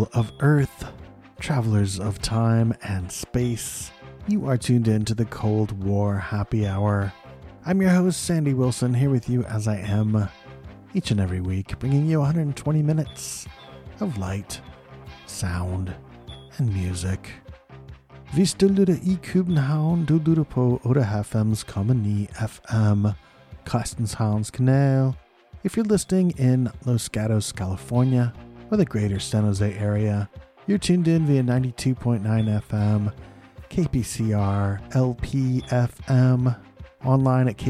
people of Earth, travelers of time and space, you are tuned in to the Cold War Happy Hour. I'm your host, Sandy Wilson, here with you as I am each and every week, bringing you 120 minutes of light, sound, and music. Vi støtter I København, du lytter på 98,9 FM, Christianshavns Kanal. If you're listening in Los Gatos, California, or the greater San Jose area, you're tuned in via 92.9 FM, KPCR, LPFM, online at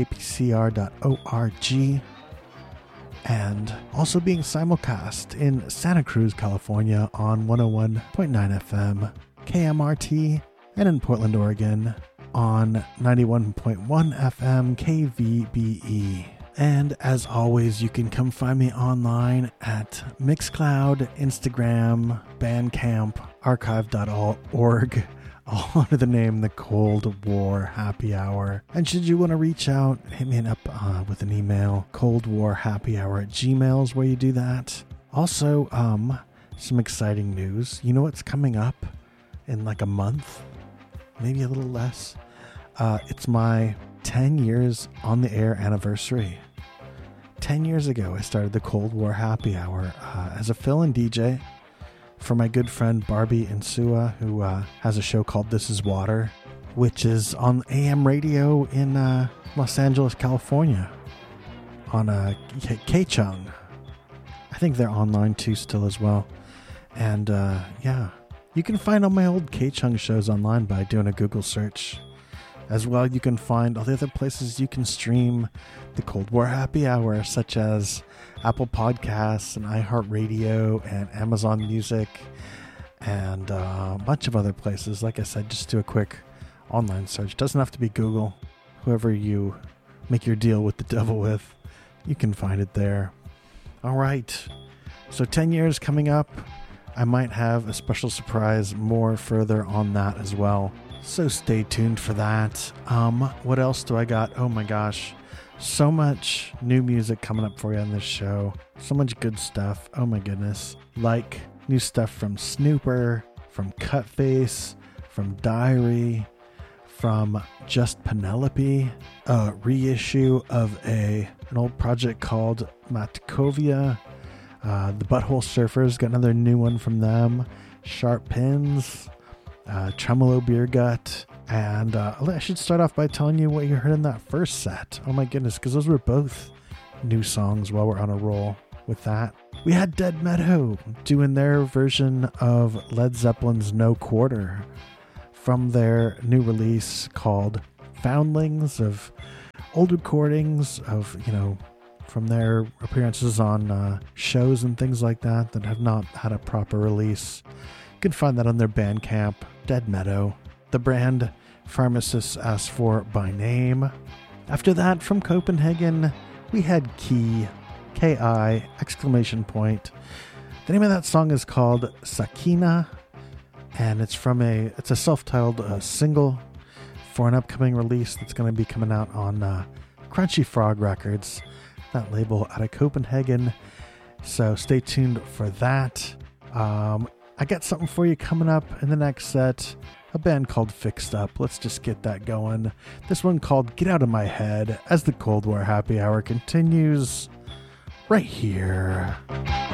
kpcr.org, and also being simulcast in Santa Cruz, California on 101.9 FM, KMRT, and in Portland, Oregon on 91.1 FM, KVBE. And as always, you can come find me online at Mixcloud, Instagram, Bandcamp, archive.org, all under the name The Cold War Happy Hour. And should you want to reach out, hit me up with an email, coldwarhappyhour@gmail is where you do that. Also, some exciting news. You know what's coming up in like a month? Maybe a little less. It's my 10 years on the air anniversary. 10 years ago, I started the Cold War Happy Hour as a fill-in DJ for my good friend Barbie Insua, who has a show called This Is Water, which is on AM radio in Los Angeles, California, on K-Chung. I think they're online too still as well. And yeah, you can find all my old K-Chung shows online by doing a Google search. As well, you can find all the other places you can stream the Cold War Happy Hour, such as Apple Podcasts and iHeartRadio and Amazon Music and a bunch of other places. Like I said, just do a quick online search. Doesn't have to be Google. Whoever you make your deal with the devil with, you can find it there. All right. So 10 years coming up. I might have a special surprise more further on that as well. So stay tuned for that. What else do I got? Oh my gosh. So much new music coming up for you on this show. So much good stuff. Oh my goodness. Like new stuff from Snooper, from Cutface, from Diary, from Just Penelope, a reissue of an old project called Matkovia. The Butthole Surfers, got another new one from them. Sharp Pins, Tremolo Beer Gut, and I should start off by telling you what you heard in that first set. Oh my goodness, because those were both new songs while we're on a roll with that. We had Dead Meadow doing their version of Led Zeppelin's No Quarter from their new release called Foundlings, of old recordings of, from their appearances on shows and things like that have not had a proper release. You can find that on their Bandcamp, Dead Meadow. The brand Pharmacists Ask For by Name. After that, from Copenhagen, we had Key, K-I, exclamation point. The name of that song is called Sakina, and it's a self-titled single for an upcoming release that's going to be coming out on Crunchy Frog Records, that label out of Copenhagen. So stay tuned for that. I got something for you coming up in the next set. A band called Fixed Up. Let's just get that going. This one called Get Out of My Head, as the Cold War Happy Hour continues right here.